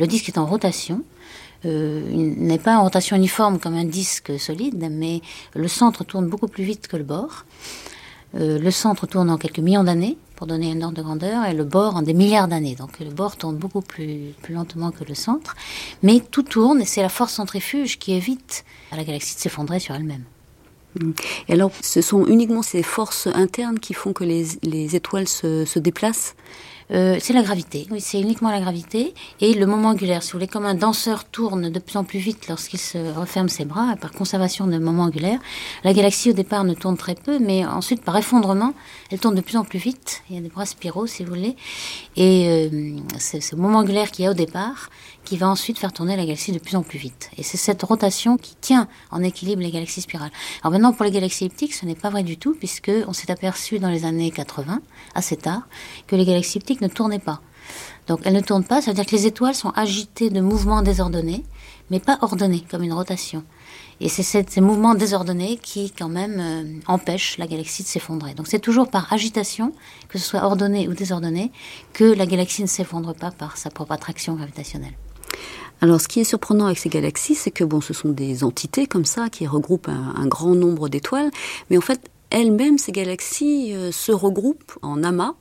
Le disque est en rotation. Il n'est pas en rotation uniforme comme un disque solide, mais le centre tourne beaucoup plus vite que le bord. Le centre tourne en quelques millions d'années, pour donner une ordre de grandeur, et le bord en des milliards d'années. Donc le bord tourne beaucoup plus lentement que le centre. Mais tout tourne, et c'est la force centrifuge qui évite à la galaxie de s'effondrer sur elle-même. Et alors, ce sont uniquement ces forces internes qui font que les étoiles se déplacent ? C'est la gravité, oui, c'est uniquement la gravité et le moment angulaire. Si vous voulez, comme un danseur tourne de plus en plus vite lorsqu'il se referme ses bras, par conservation de moment angulaire, la galaxie au départ ne tourne très peu, mais ensuite par effondrement, elle tourne de plus en plus vite. Il y a des bras spiraux, si vous voulez, et c'est ce moment angulaire qu'il y a au départ qui va ensuite faire tourner la galaxie de plus en plus vite. Et c'est cette rotation qui tient en équilibre les galaxies spirales. Alors maintenant, pour les galaxies elliptiques, ce n'est pas vrai du tout, puisque on s'est aperçu dans les années 80, assez tard, que les galaxies elliptiques ne tournaient pas. Donc elles ne tournent pas, ça veut dire que les étoiles sont agitées de mouvements désordonnés, mais pas ordonnés, comme une rotation. Et c'est ces mouvements désordonnés qui, quand même, empêchent la galaxie de s'effondrer. Donc c'est toujours par agitation, que ce soit ordonné ou désordonné, que la galaxie ne s'effondre pas par sa propre attraction gravitationnelle. Alors, ce qui est surprenant avec ces galaxies, c'est que ce sont des entités comme ça qui regroupent un grand nombre d'étoiles, mais en fait, elles-mêmes, ces galaxies se regroupent en amas.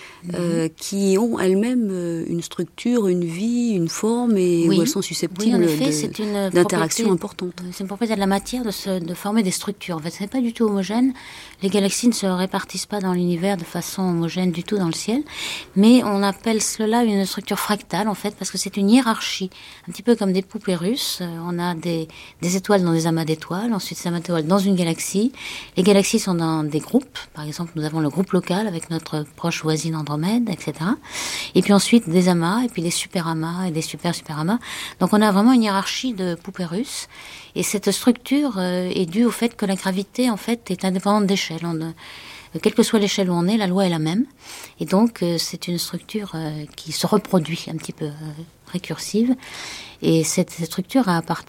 Qui ont elles-mêmes une structure, une vie, une forme, et où elles sont susceptibles d'interactions importantes. C'est une propriété de la matière de former des structures. En fait, ce n'est pas du tout homogène. Les galaxies ne se répartissent pas dans l'univers de façon homogène du tout dans le ciel, mais on appelle cela une structure fractale, en fait, parce que c'est une hiérarchie, un petit peu comme des poupées russes. On a des étoiles dans des amas d'étoiles, ensuite ces amas d'étoiles dans une galaxie. Les galaxies sont dans des groupes. Par exemple, nous avons le groupe local avec notre proche voisine Andromède, etc. Et puis ensuite des amas, et puis des superamas et des super-superamas. Donc on a vraiment une hiérarchie de poupées russes. Et cette structure est due au fait que la gravité, en fait, est indépendante d'échelle. Quelle que soit l'échelle où on est, la loi est la même. Et donc c'est une structure qui se reproduit un petit peu récursive. Et cette structure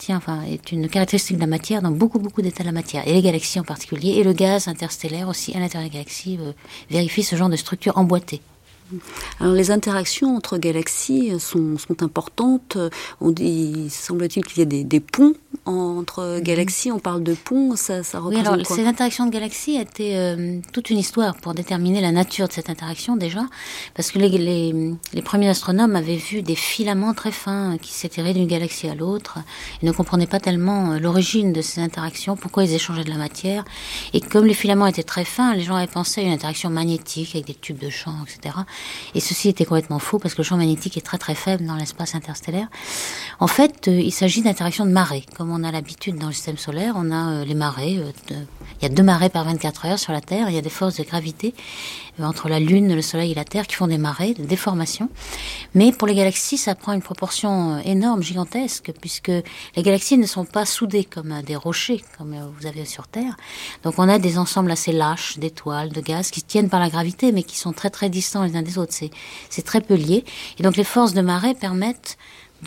est une caractéristique de la matière dans beaucoup d'états de la matière. Et les galaxies en particulier, et le gaz interstellaire aussi à l'intérieur des galaxies vérifie ce genre de structure emboîtée. Alors les interactions entre galaxies sont importantes. On dit, semble-t-il qu'il y a des ponts entre galaxies. On parle de ponts, ça représente oui, alors, quoi ? Ces interactions de galaxies étaient toute une histoire pour déterminer la nature de cette interaction déjà, parce que les premiers astronomes avaient vu des filaments très fins qui s'étiraient d'une galaxie à l'autre. Ils ne comprenaient pas tellement l'origine de ces interactions, pourquoi ils échangeaient de la matière. Et comme les filaments étaient très fins, les gens avaient pensé à une interaction magnétique avec des tubes de champ, etc. Et ceci était complètement faux parce que le champ magnétique est très très faible dans l'espace interstellaire. En fait, il s'agit d'interactions de marées. Comme on a l'habitude dans le système solaire, on a les marées. Il y a 2 marées par 24 heures sur la Terre. Il y a des forces de gravité entre la Lune, le Soleil et la Terre qui font des marées, de déformation. Mais pour les galaxies, ça prend une proportion énorme, gigantesque, puisque les galaxies ne sont pas soudées comme des rochers, comme vous avez sur Terre. Donc on a des ensembles assez lâches d'étoiles, de gaz, qui tiennent par la gravité, mais qui sont très très distants les uns des autres. C'est très peu lié. Et donc les forces de marée permettent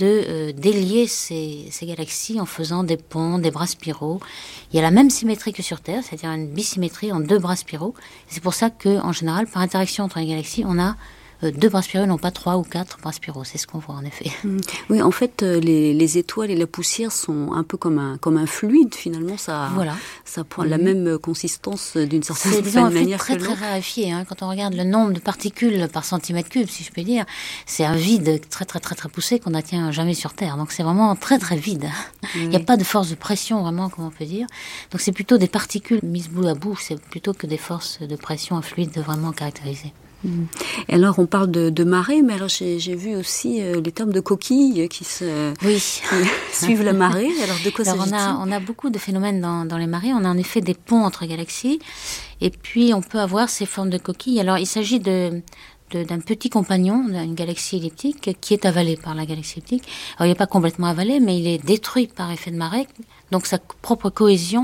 de délier ces galaxies en faisant des ponts, des bras spiraux. Il y a la même symétrie que sur Terre, c'est-à-dire une bisymétrie en 2 bras spiraux. C'est pour ça qu'en général, par interaction entre les galaxies, on a 2 bras spiraux, non pas 3 ou 4 bras spiraux. C'est ce qu'on voit en effet. Oui, en fait, les étoiles et la poussière sont un peu comme un fluide finalement. Ça prend la même consistance d'une certaine manière que l'eau. C'est très raréfié. Quand on regarde le nombre de particules par centimètre cube, si je peux dire, c'est un vide très très très très poussé qu'on n'atteint jamais sur Terre. Donc c'est vraiment très très vide. Il n'y a pas de force de pression vraiment, comme on peut dire. Donc c'est plutôt des particules mises bout à bout. C'est plutôt que des forces de pression, un fluide vraiment caractérisé. Et alors on parle de marée, mais alors j'ai vu aussi les termes de coquilles qui suivent la marée. Alors de quoi s'agit-il ? On a beaucoup de phénomènes dans les marées. On a en effet des ponts entre galaxies, et puis on peut avoir ces formes de coquilles. Alors il s'agit d'un petit compagnon, d'une galaxie elliptique, qui est avalé par la galaxie elliptique. Alors il n'est pas complètement avalé, mais il est détruit par effet de marée, donc sa propre cohésion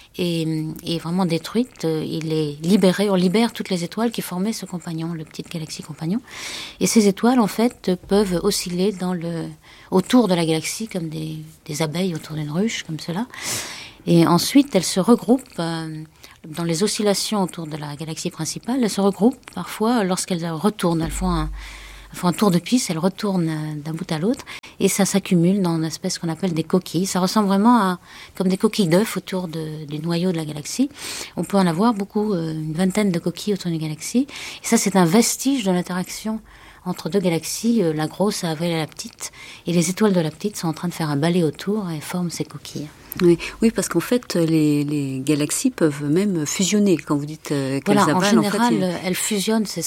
est vraiment détruite. Il est libéré, on libère toutes les étoiles qui formaient ce compagnon, le petit galaxie compagnon. Et ces étoiles, en fait, peuvent osciller autour de la galaxie comme des abeilles autour d'une ruche, comme cela. Et ensuite, elles se regroupent dans les oscillations autour de la galaxie principale. Elles se regroupent parfois lorsqu'elles retournent. Elles font un tour de piste, elles retournent d'un bout à l'autre. et ça s'accumule dans une espèce qu'on appelle des coquilles. Ça ressemble vraiment à comme des coquilles d'œufs autour du noyau de la galaxie. On peut en avoir beaucoup, une vingtaine de coquilles autour d'une galaxie. Et ça, c'est un vestige de l'interaction entre deux galaxies, la grosse a avalé la petite, et les étoiles de la petite sont en train de faire un balai autour et forment ces coquilles. Oui, parce qu'en fait, les galaxies peuvent même fusionner. Quand vous dites qu'elles avalent, en général, elles fusionnent, c'est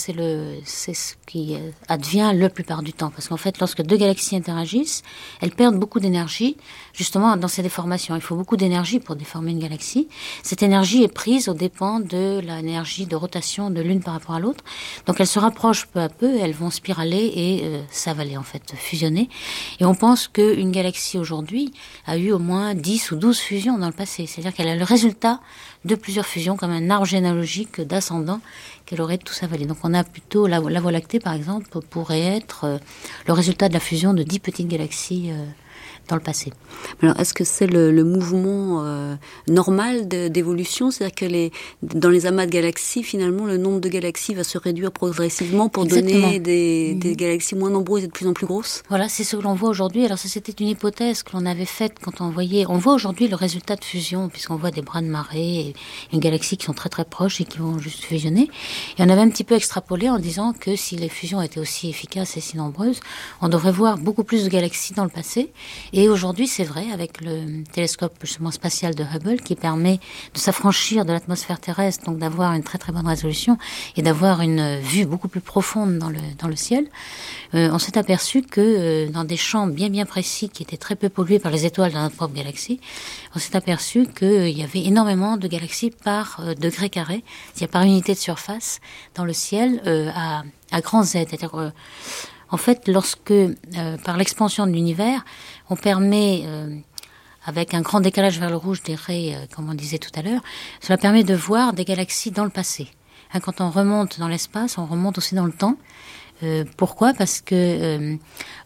ce qui advient la plupart du temps. Parce qu'en fait, lorsque deux galaxies interagissent, elles perdent beaucoup d'énergie, justement, dans ces déformations. Il faut beaucoup d'énergie pour déformer une galaxie. Cette énergie est prise aux dépens de l'énergie de rotation de l'une par rapport à l'autre. Donc, elles se rapprochent peu à peu, elles vont spiraler et s'avaler, en fait, fusionner. Et on pense qu'une galaxie, aujourd'hui, a eu au moins 10 ou 12 fusions dans le passé. C'est-à-dire qu'elle a le résultat de plusieurs fusions, comme un arbre généalogique d'ascendants qu'elle aurait tous avalé. Donc on a plutôt, la Voie lactée par exemple, pourrait être le résultat de la fusion de 10 petites galaxies dans le passé. Alors, est-ce que c'est le mouvement normal d'évolution? C'est-à-dire que dans les amas de galaxies, finalement, le nombre de galaxies va se réduire progressivement pour donner des galaxies moins nombreuses et de plus en plus grosses? Voilà, c'est ce que l'on voit aujourd'hui. Alors ça, c'était une hypothèse que l'on avait faite quand on voyait... On voit aujourd'hui le résultat de fusion, puisqu'on voit des bras de marée et une galaxie qui sont très très proches et qui vont juste fusionner. Et on avait un petit peu extrapolé en disant que si les fusions étaient aussi efficaces et si nombreuses, on devrait voir beaucoup plus de galaxies dans le passé. Et aujourd'hui, c'est vrai, avec le télescope justement spatial de Hubble, qui permet de s'affranchir de l'atmosphère terrestre, donc d'avoir une très très bonne résolution et d'avoir une vue beaucoup plus profonde dans le ciel, on s'est aperçu que dans des champs bien bien précis qui étaient très peu pollués par les étoiles de notre propre galaxie, on s'est aperçu qu'il y avait énormément de galaxies par degré carré, c'est-à-dire par unité de surface dans le ciel à grand Z, c'est-à-dire en fait, lorsque, par l'expansion de l'univers, on permet, avec un grand décalage vers le rouge des raies, comme on disait tout à l'heure, cela permet de voir des galaxies dans le passé. Quand on remonte dans l'espace, on remonte aussi dans le temps. Pourquoi ? Parce que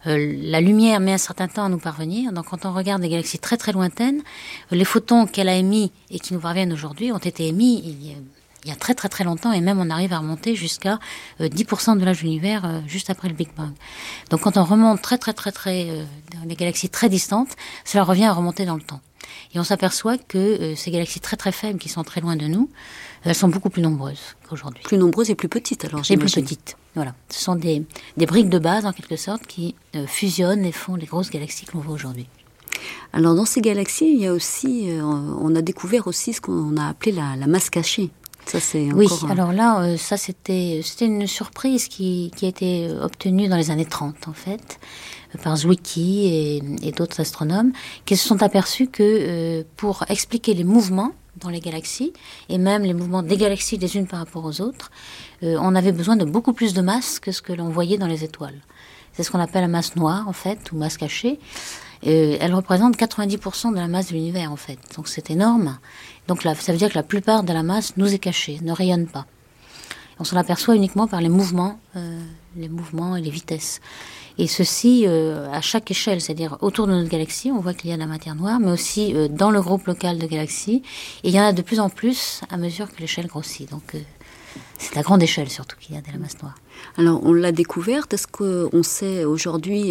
la lumière met un certain temps à nous parvenir. Donc quand on regarde des galaxies très très lointaines, les photons qu'elle a émis et qui nous parviennent aujourd'hui ont été émis il y a très très très longtemps, et même on arrive à remonter jusqu'à 10% de l'âge de l'univers juste après le Big Bang. Donc quand on remonte très très très très dans des galaxies très distantes, cela revient à remonter dans le temps. Et on s'aperçoit que ces galaxies très très faibles qui sont très loin de nous, elles sont beaucoup plus nombreuses qu'aujourd'hui. Plus nombreuses et plus petites alors, j'imagine. Et plus petites, voilà. Ce sont des briques de base en quelque sorte qui fusionnent et font les grosses galaxies que l'on voit aujourd'hui. Alors dans ces galaxies, il y a aussi, on a découvert aussi ce qu'on a appelé la masse cachée. Ça, c'est encore alors là, ça c'était une surprise qui a été obtenue dans les années 30 en fait, par Zwicky et d'autres astronomes, qui se sont aperçus que pour expliquer les mouvements dans les galaxies, et même les mouvements des galaxies les unes par rapport aux autres, on avait besoin de beaucoup plus de masse que ce que l'on voyait dans les étoiles. C'est ce qu'on appelle la masse noire en fait, ou masse cachée. Elle représente 90% de la masse de l'univers en fait, donc c'est énorme. Donc là, ça veut dire que la plupart de la masse nous est cachée, ne rayonne pas. On s'en aperçoit uniquement par les mouvements et les vitesses. Et ceci à chaque échelle, c'est-à-dire autour de notre galaxie, on voit qu'il y a de la matière noire, mais aussi dans le groupe local de galaxies. Et il y en a de plus en plus à mesure que l'échelle grossit. Donc c'est à grande échelle surtout qu'il y a de la masse noire. Alors on l'a découverte, est-ce qu'on sait aujourd'hui...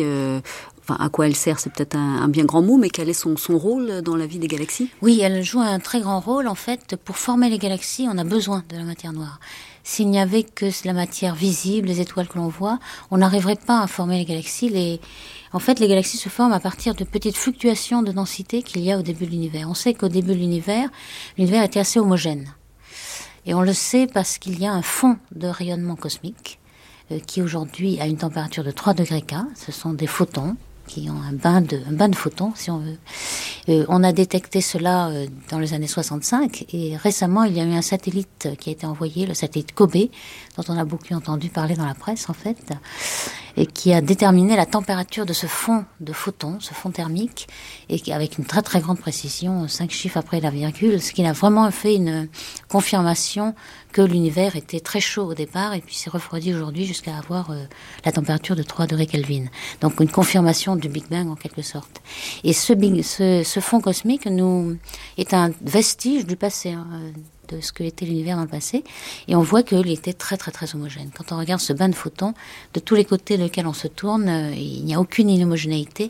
à quoi elle sert, c'est peut-être un bien grand mot, mais quel est son rôle dans la vie des galaxies ? Oui, elle joue un très grand rôle. En fait, pour former les galaxies, on a besoin de la matière noire. S'il n'y avait que la matière visible, les étoiles que l'on voit, on n'arriverait pas à former les galaxies. En fait, les galaxies se forment à partir de petites fluctuations de densité qu'il y a au début de l'univers. On sait qu'au début de l'univers était assez homogène. Et on le sait parce qu'il y a un fond de rayonnement cosmique qui aujourd'hui a une température de 3 degrés K. Ce sont des photons qui ont un bain de photons, si on veut. On a détecté cela dans les années 65, et récemment, il y a eu un satellite qui a été envoyé, le satellite Kobe, dont on a beaucoup entendu parler dans la presse, en fait, et qui a déterminé la température de ce fond de photons, ce fond thermique, et avec une très très grande précision, 5 chiffres après la virgule, ce qui a vraiment fait une confirmation que l'univers était très chaud au départ, et puis s'est refroidi aujourd'hui jusqu'à avoir la température de 3 degrés Kelvin. Donc une confirmation du Big Bang en quelque sorte. Et ce fond cosmique est un vestige du passé, de ce que était l'univers dans le passé, et on voit qu'il était très très très homogène. Quand on regarde ce bain de photons, de tous les côtés desquels on se tourne, il n'y a aucune inhomogénéité,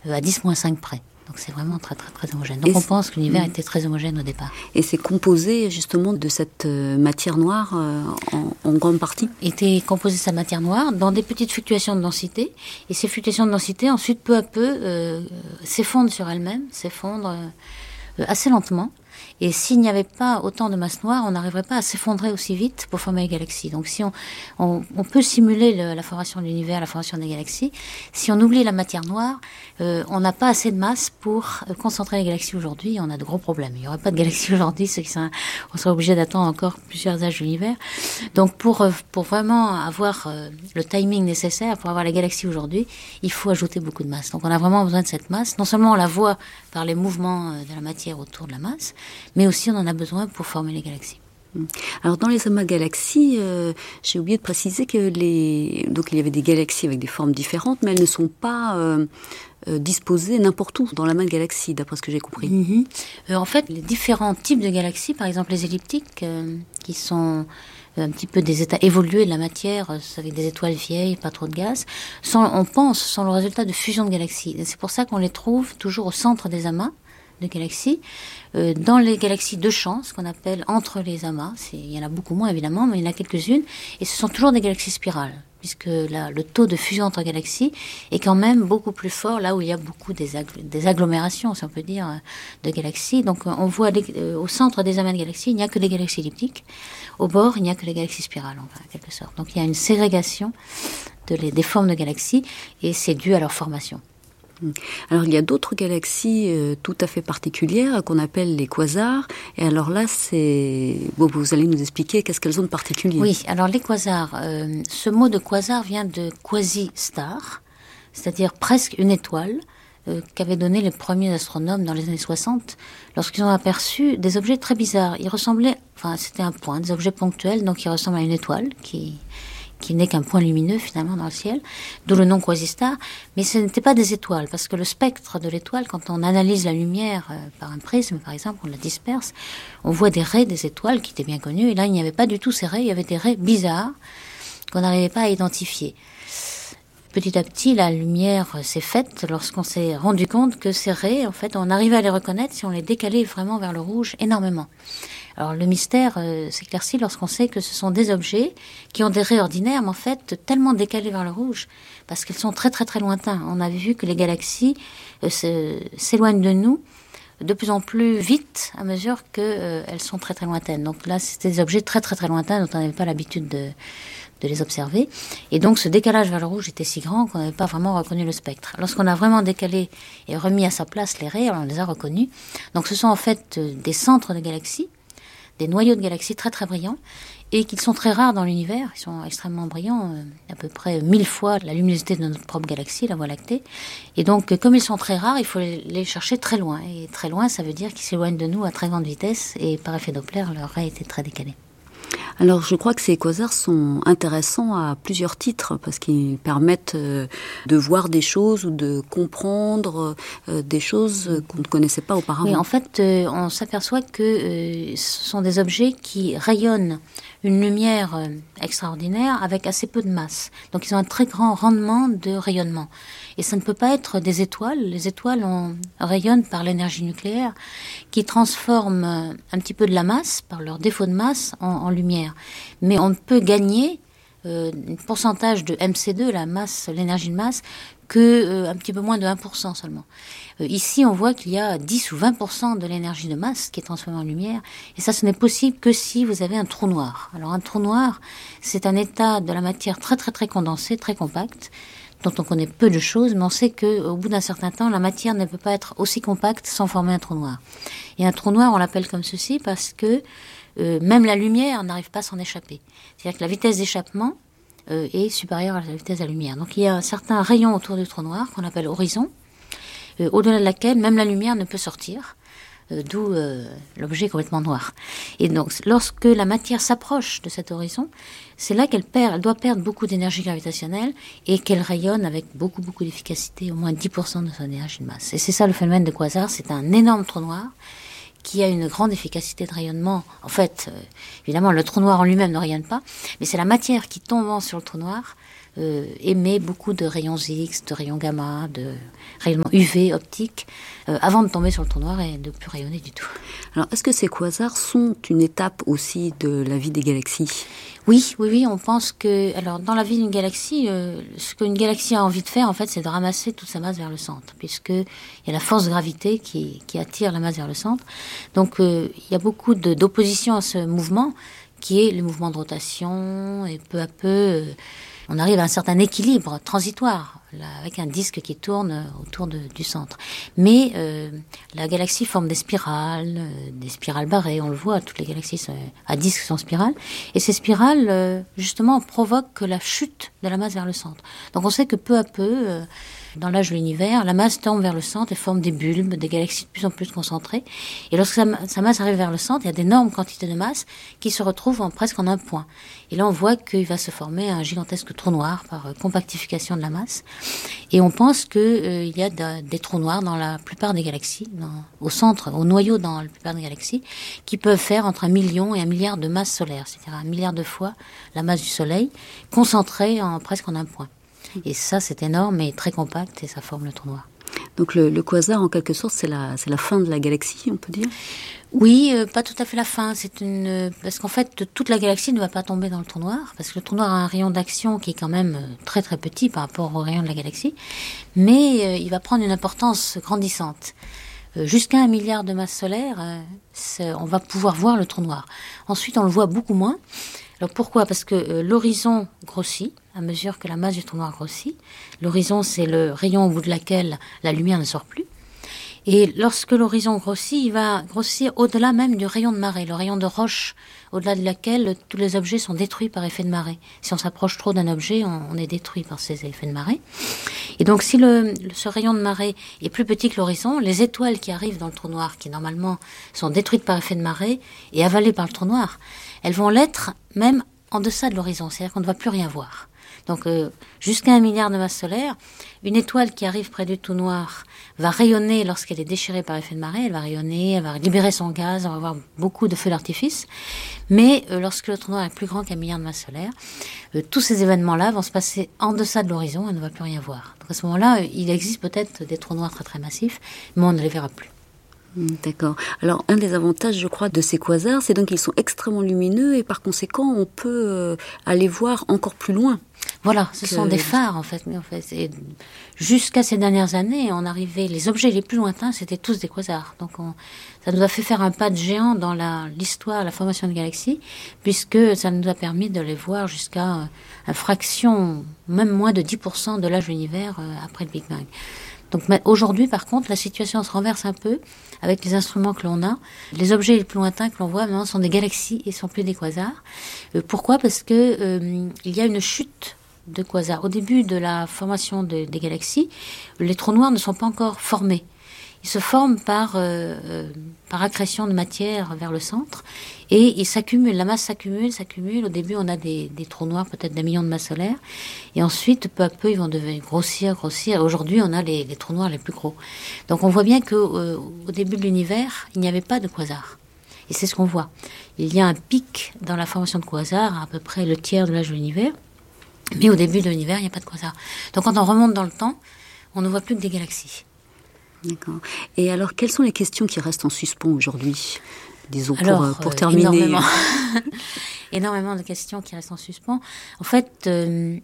à 10-5 près. Donc c'est vraiment très très très homogène. Donc on pense que l'univers était très homogène au départ. Et c'est composé justement de cette matière noire en grande partie. Était composé de sa matière noire dans des petites fluctuations de densité. Et ces fluctuations de densité ensuite peu à peu s'effondrent sur elles-mêmes, s'effondrent assez lentement. Et s'il n'y avait pas autant de masse noire, on n'arriverait pas à s'effondrer aussi vite pour former les galaxies. Donc si on peut simuler la formation de l'univers, la formation des galaxies, si on oublie la matière noire, on n'a pas assez de masse pour concentrer les galaxies aujourd'hui. On a de gros problèmes. Il n'y aurait pas de galaxies aujourd'hui, on serait obligé d'attendre encore plusieurs âges de l'univers. Donc pour vraiment avoir le timing nécessaire pour avoir les galaxies aujourd'hui, il faut ajouter beaucoup de masse. Donc on a vraiment besoin de cette masse. Non seulement on la voit par les mouvements de la matière autour de la masse, mais aussi on en a besoin pour former les galaxies. Alors dans les amas de galaxies, j'ai oublié de préciser que donc il y avait des galaxies avec des formes différentes, mais elles ne sont pas disposées n'importe où dans l'amas de galaxies, d'après ce que j'ai compris. En fait, les différents types de galaxies, par exemple les elliptiques, qui sont un petit peu des états évolués de la matière, avec des étoiles vieilles, pas trop de gaz, on pense, sont le résultat de fusion de galaxies. Et c'est pour ça qu'on les trouve toujours au centre des amas de galaxies. Dans les galaxies de champ, ce qu'on appelle entre les amas, il y en a beaucoup moins évidemment, mais il y en a quelques-unes, et ce sont toujours des galaxies spirales, puisque le taux de fusion entre galaxies est quand même beaucoup plus fort là où il y a beaucoup des agglomérations, si on peut dire, de galaxies. Donc on voit au centre des amas de galaxies, il n'y a que des galaxies elliptiques, au bord, il n'y a que des galaxies spirales, en quelque sorte. Donc il y a une ségrégation des formes de galaxies, et c'est dû à leur formation. Alors il y a d'autres galaxies tout à fait particulières qu'on appelle les quasars. Et alors là, vous allez nous expliquer qu'est-ce qu'elles ont de particulier. Oui, alors les quasars, ce mot de quasar vient de quasi-star, c'est-à-dire presque une étoile, qu'avaient donné les premiers astronomes dans les années 60, lorsqu'ils ont aperçu des objets très bizarres. C'était un point, des objets ponctuels, donc ils ressemblent à une étoile qui n'est qu'un point lumineux finalement dans le ciel, d'où le nom quasi-star, mais ce n'était pas des étoiles, parce que le spectre de l'étoile, quand on analyse la lumière par un prisme par exemple, on la disperse, on voit des raies des étoiles qui étaient bien connues, et là il n'y avait pas du tout ces raies, il y avait des raies bizarres qu'on n'arrivait pas à identifier. Petit à petit, la lumière s'est faite lorsqu'on s'est rendu compte que ces raies, en fait, on arrivait à les reconnaître si on les décalait vraiment vers le rouge énormément. Alors le mystère s'éclaircit lorsqu'on sait que ce sont des objets qui ont des raies ordinaires, mais en fait tellement décalées vers le rouge, parce qu'elles sont très très très lointains. On a vu que les galaxies s'éloignent de nous de plus en plus vite à mesure qu'elles sont très très lointaines. Donc là, c'était des objets très très très lointains dont on n'avait pas l'habitude de les observer. Et donc ce décalage vers le rouge était si grand qu'on n'avait pas vraiment reconnu le spectre. Lorsqu'on a vraiment décalé et remis à sa place les raies, on les a reconnus. Donc ce sont en fait des centres de galaxies, des noyaux de galaxies très très brillants, et qu'ils sont très rares dans l'univers. Ils sont extrêmement brillants, à peu près 1000 fois la luminosité de notre propre galaxie, la Voie lactée. Et donc, comme ils sont très rares, il faut les chercher très loin. Et très loin, ça veut dire qu'ils s'éloignent de nous à très grande vitesse, et par effet Doppler, leur raie était très décalée. Alors, je crois que ces quasars sont intéressants à plusieurs titres, parce qu'ils permettent de voir des choses ou de comprendre des choses qu'on ne connaissait pas auparavant. Oui, en fait, on s'aperçoit que ce sont des objets qui rayonnent une lumière extraordinaire avec assez peu de masse. Donc, ils ont un très grand rendement de rayonnement. Et ça ne peut pas être des étoiles. Les étoiles rayonnent par l'énergie nucléaire qui transforme un petit peu de la masse, par leur défaut de masse, en lumière. Mais on ne peut gagner un pourcentage de MC2, la masse, l'énergie de masse, que un petit peu moins de 1% seulement. Ici, on voit qu'il y a 10 ou 20% de l'énergie de masse qui est transformée en lumière. Et ça, ce n'est possible que si vous avez un trou noir. Alors, un trou noir, c'est un état de la matière très, très, très condensé, très compact, dont on connaît peu de choses, mais on sait qu'au bout d'un certain temps, la matière ne peut pas être aussi compacte sans former un trou noir. Et un trou noir, on l'appelle comme ceci parce que même la lumière n'arrive pas à s'en échapper. C'est-à-dire que la vitesse d'échappement est supérieure à la vitesse de la lumière. Donc il y a un certain rayon autour du trou noir qu'on appelle horizon, au-delà de laquelle même la lumière ne peut sortir, d'où l'objet complètement noir. Et donc lorsque la matière s'approche de cet horizon, c'est là qu'elle doit perdre beaucoup d'énergie gravitationnelle et qu'elle rayonne avec beaucoup d'efficacité, au moins 10% de son énergie de masse. Et c'est ça le phénomène de quasar, c'est un énorme trou noir qui a une grande efficacité de rayonnement. En fait, évidemment, le trou noir en lui-même ne rayonne pas, mais c'est la matière qui, tombant sur le trou noir, émet beaucoup de rayons X, de rayons gamma, de rayonnements UV, optiques, avant de tomber sur le trou noir et de ne plus rayonner du tout. Alors, est-ce que ces quasars sont une étape aussi de la vie des galaxies ? Oui, on pense que, alors, dans la vie d'une galaxie, ce qu'une galaxie a envie de faire, en fait, c'est de ramasser toute sa masse vers le centre, puisqu'il y a la force de gravité qui attire la masse vers le centre. Donc, il y a beaucoup d'opposition à ce mouvement, qui est le mouvement de rotation, et peu à peu, on arrive à un certain équilibre transitoire, là, avec un disque qui tourne autour du centre. Mais la galaxie forme des spirales barrées, on le voit, toutes les galaxies à disque sont spirales. Et ces spirales, justement, provoquent la chute de la masse vers le centre. Donc on sait que peu à peu, dans l'âge de l'univers, la masse tombe vers le centre et forme des bulbes, des galaxies de plus en plus concentrées. Et lorsque sa masse arrive vers le centre, il y a d'énormes quantités de masse qui se retrouvent presque en un point. Et là, on voit qu'il va se former un gigantesque trou noir par compactification de la masse. Et on pense qu'il y a des trous noirs dans la plupart des galaxies, au centre, au noyau dans la plupart des galaxies, qui peuvent faire entre 1 million et 1 milliard de masses solaires, c'est-à-dire 1 milliard de fois la masse du Soleil, concentrée presque en un point. Et ça, c'est énorme et très compact, et ça forme le trou noir. Donc le quasar, en quelque sorte, c'est la fin de la galaxie, on peut dire ? Oui, pas tout à fait la fin. Parce qu'en fait, toute la galaxie ne va pas tomber dans le trou noir, parce que le trou noir a un rayon d'action qui est quand même très très petit par rapport au rayon de la galaxie, mais il va prendre une importance grandissante. Jusqu'à 1 milliard de masses solaires, on va pouvoir voir le trou noir. Ensuite, on le voit beaucoup moins. Alors pourquoi ? Parce que l'horizon grossit à mesure que la masse du trou noir grossit. L'horizon, c'est le rayon au bout de laquelle la lumière ne sort plus. Et lorsque l'horizon grossit, il va grossir au-delà même du rayon de marée, le rayon de roche, au-delà de laquelle tous les objets sont détruits par effet de marée. Si on s'approche trop d'un objet, on est détruit par ces effets de marée. Et donc si ce rayon de marée est plus petit que l'horizon, les étoiles qui arrivent dans le trou noir, qui normalement sont détruites par effet de marée et avalées par le trou noir, elles vont l'être même en deçà de l'horizon, c'est-à-dire qu'on ne va plus rien voir. Donc jusqu'à 1 milliard de masses solaires, une étoile qui arrive près du trou noir va rayonner lorsqu'elle est déchirée par effet de marée, elle va rayonner, elle va libérer son gaz, on va avoir beaucoup de feux d'artifice. Mais lorsque le trou noir est plus grand qu'un milliard de masses solaires, tous ces événements-là vont se passer en deçà de l'horizon et on ne va plus rien voir. Donc à ce moment-là, il existe peut-être des trous noirs très très massifs, mais on ne les verra plus. D'accord. Alors, un des avantages, je crois, de ces quasars, c'est donc qu'ils sont extrêmement lumineux et par conséquent, on peut aller voir encore plus loin. Voilà, ce sont des phares en fait. Mais en fait, jusqu'à ces dernières années, les objets les plus lointains, c'était tous des quasars. Donc ça nous a fait faire un pas de géant dans l'histoire, la formation de galaxies, puisque ça nous a permis de les voir jusqu'à une fraction, même moins de 10% de l'âge de l'univers après le Big Bang. Donc aujourd'hui, par contre, la situation se renverse un peu avec les instruments que l'on a. Les objets les plus lointains que l'on voit maintenant sont des galaxies et sont plus des quasars. Pourquoi ? Parce que il y a une chute de quasars. Au début de la formation des galaxies, les trous noirs ne sont pas encore formés. Ils se forment par accrétion de matière vers le centre et ils s'accumulent, la masse s'accumule. Au début, on a des trous noirs peut-être d'1 million de masses solaires et ensuite, peu à peu, ils vont devenir grossir. Aujourd'hui, on a les trous noirs les plus gros. Donc, on voit bien qu'au début de l'univers, il n'y avait pas de quasars. Et c'est ce qu'on voit. Il y a un pic dans la formation de quasars, à peu près le tiers de l'âge de l'univers, mais au début de l'univers, il n'y a pas de quasars. Donc, quand on remonte dans le temps, on ne voit plus que des galaxies. D'accord. Et alors, quelles sont les questions qui restent en suspens aujourd'hui ? Disons, pour terminer. Énormément de questions qui restent en suspens. En fait, il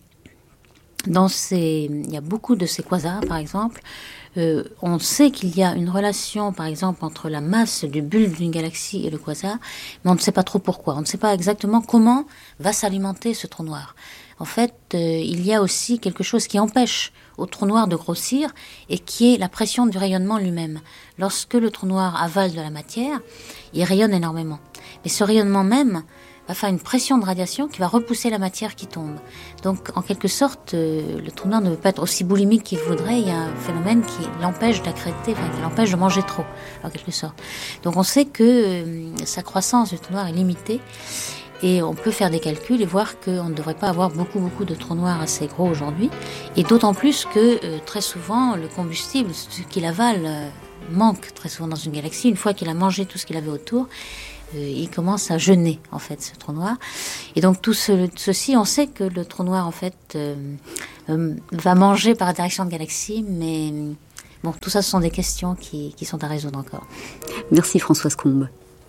y a beaucoup de ces quasars, par exemple. On sait qu'il y a une relation, par exemple, entre la masse du bulbe d'une galaxie et le quasar, mais on ne sait pas trop pourquoi. On ne sait pas exactement comment va s'alimenter ce trou noir. En fait, il y a aussi quelque chose qui empêche au trou noir de grossir et qui est la pression du rayonnement lui-même. Lorsque le trou noir avale de la matière, il rayonne énormément. Mais ce rayonnement même va faire une pression de radiation qui va repousser la matière qui tombe. Donc, en quelque sorte, le trou noir ne veut pas être aussi boulimique qu'il voudrait. Il y a un phénomène qui l'empêche d'accréter, qui l'empêche de manger trop, en quelque sorte. Donc, on sait que sa croissance du trou noir est limitée. Et on peut faire des calculs et voir qu'on ne devrait pas avoir beaucoup de trous noirs assez gros aujourd'hui. Et d'autant plus que très souvent, le combustible, ce qu'il avale, manque très souvent dans une galaxie. Une fois qu'il a mangé tout ce qu'il avait autour, il commence à jeûner, en fait, ce trou noir. Et donc, ceci, on sait que le trou noir, en fait, va manger par interaction de galaxies, mais bon, tout ça, ce sont des questions qui sont à résoudre encore. Merci Françoise Combe.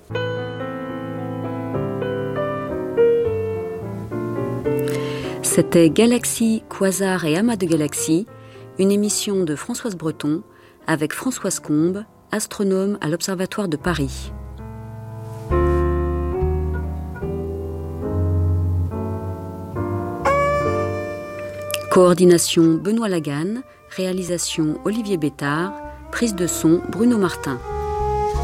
C'était Galaxies, Quasars et Amas de Galaxies, une émission de Françoise Breton avec Françoise Combe, astronome à l'Observatoire de Paris. Coordination Benoît Laganne, réalisation Olivier Bétard, prise de son Bruno Martin.